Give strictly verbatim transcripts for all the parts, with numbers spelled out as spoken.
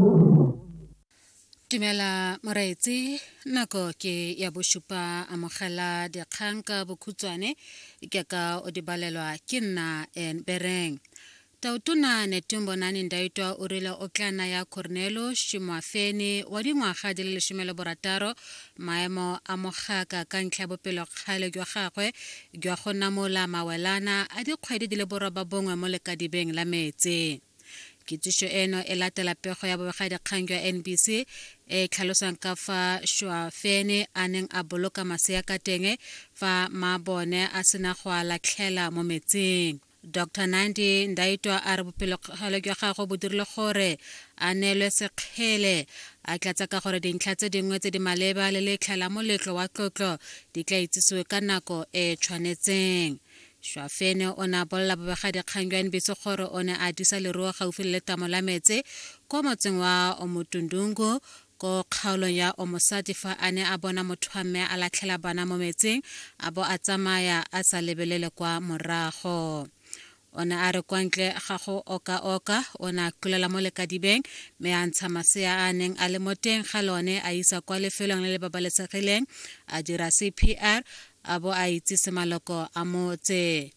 Tumela moraitsi nako ke ya bosupa amogela dikgang ka bokhutswane ke ka o di balelwa ke nna en bereng tautona Netumbonani Ndaitwa o rile o tlana ya Cornelo Shimwafeni wa dingwaga di le lesome le borataro maemo a mogaka ka ntlha bopelo kgale jwa gagwe jwa go namola mawelana a dikgwedi di le boraba bongwe mo lekadibeng la metsi. Kitsiso eno e latela pego ya bobegadikgang jwa N B C e tlhalosang ka fa Shimwafeni a neng a boloka masea ka teng fa mabone a sena go a latlhela mo metsing. Doctor Nandi Ndaitwa a re bopelokgale jwa gagwe bo dirile gore a neelwe sekgele a tlatsa ka gore dintlha tse dingwe tse di maleba le letlha la moletlo wa tlotlo di tla itsisiwe ka nako e tshwanetseng. Shimwafeni o ne a bolela bobegadikgang jwa N B C gore o ne a disa leruo gaufi le letamo la metse ko motseng wa Omotundungu ko kgaolong ya Omosati fa a ne a bona motho wa mme a latlhela bana mo metsing a bo a tsamaya a sa lebelele kwa morago. O ne a re kwa ntle ga go oka-oka o ne a kulela mo lekadibeng mme a ntsha masea a neng a le mo teng ga lone a isa kwa lefelong le le babalesegileng a dira C P R a bo a itsise maloko a motse.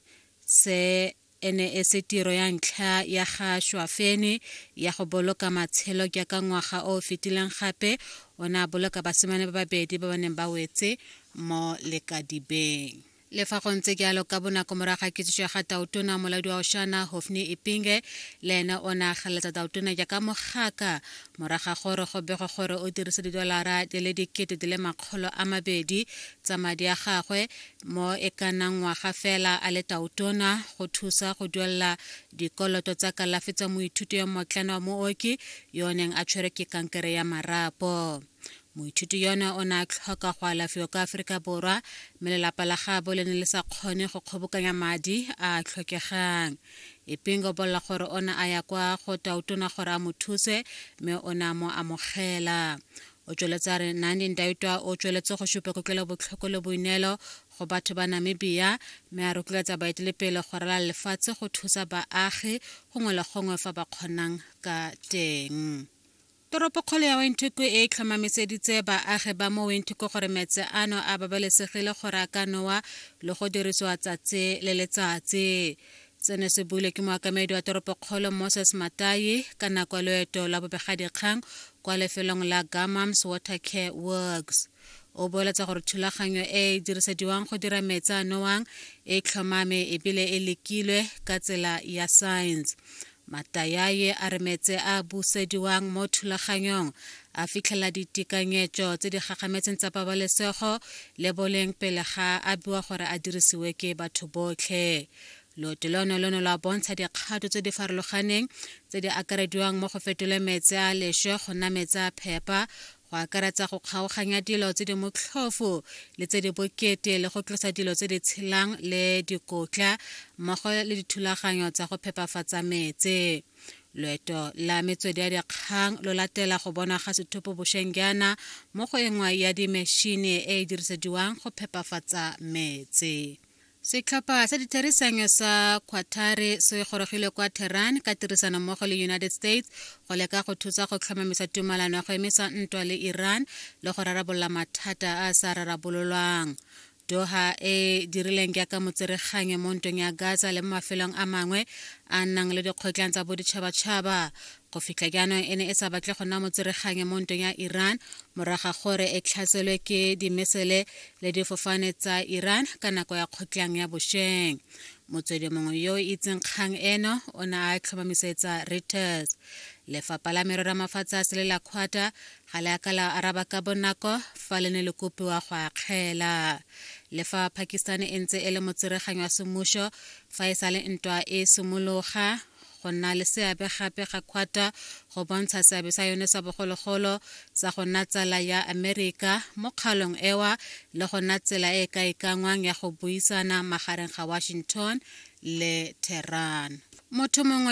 Se ene e se tiro ya ntlha ya ga Shimwafeni ya go boloka matshelo ke ka ngwaga o fetileng gape o ne a boloka basimane ba babedi ba ba neng ba wetse mo lekadibeng. Le fa go ntse jalo ka bonako moraga kitsiso ga tautona moladi wa Oshana Hofni Ipinge le ene o ne a galetsa tautona jaaka mogaka moraga gore go bego gore o dirisa didolara di le dikete di le makgolo a mabedi tsa madi a gagwe mo e ka nnang ngwaga fela a le tautona go thusa go duelela dikoloto tsa kalafi tsa moithuti yo motlana wa mooki yo neng a tshwere ke kankere ya marapo. Moithuti yona o ne a tlhoka go alafiwa ka Aforika Borwa mme lelapa la gabo le ne le sa kgone go kgobokanya madi a tlhokegang. Ipingo bolla gore o ne a ya kwa go tautona gore a mo thuse mme o ne a mo amogela. O tsweletsa re Nandi Ndaitwa o tsweletse go supa kokelo botlhoko le boinelo go batho ba Namibia mme a rotloetsa baeteledipele go rala lefatshe go thusa baagi gongwe le gongwe fa ba kgonang ka teng. Toropokgolo ya Windhoek e tlhomamiseditse baagi ba mo Windhoek gore metse ano a babalesegile gore a ka nowa le go dirisiwa tsatsi le letsatsi. Tseno se buile ke moakamedi wa toropokgolo Moses Matayi ka nako ya loeto la bobegadikgang kwa lefelong la Gamams Water Care Works. O boeletsa gore thulaganyo e e dirisediwang go dira metsi a nowang e tlhomame ebile e lekilwe ka tsela ya science. Matayaye a re metse a busediwang mo thulaganyong a fitlhela ditekanyetso tse di gagametseng tsa pabalesego le boleng pele ga a bua gore a dirisiwe ke batho botlhe. Loto lono lono la bontsha dikgato tse di farologaneng tse di akarediwang mo go fetoleng metsi a leswe go nna metsi a phepa go akaretsa go kgaoganya dilo tse di motlhofo le tse di bokete le go tlosa dilo tse di tshelang le dikotla mmogo le dithulaganyo tsa go phepafatsa metsi. Loeto la metswedi ya dikgang lo latela go bona ga sethopo bošengyana mo go engwe ya dimešhini e e dirisediwang go phepafatsa metsi. Setlhopha sa ditherisanyo sa Qatari se gorogile kwa Tehran ka tirisano mmogo le United States go leka go thusa go tlhomamisa tumalano ya go emisa ntwa le Iran le go rarabolola mathata a sa rarabololwang. Doha e dirileng jaaka motsereganyo mo ntweng ya Gaza le mafelong a mangwe a nang le dikgotlang tsa boditšhabatšhaba. Go fitlha jaanong e ne e sa batle go nna motsereganyo mo ntweng ya Iran moraga gore e tlhaselwe ke dimesele le difofane tsa Iran ka nako ya kgotlang ya bošeng. Motswedi mongwe yo itseng kgang eno o ne a tlhomamisetsa Reuters. Lefapha la merero ya mafatshe a selela kgwata ga le aka la araba ka bonako fa le ne le kopiwa go akgela. Le fa Pakistan e ntse e le motsereganyo wa semmušo fa e sale ntwa e simologa go nna le seabe gape ga kgwata go bontsha seabe sa yone sa bogologolo sa go nna tsala ya Amerika mo kgaolong ewa le go nna tsela e ka ikangwang ya go buisana magareng ga Washington le Tehran. Motho mongwe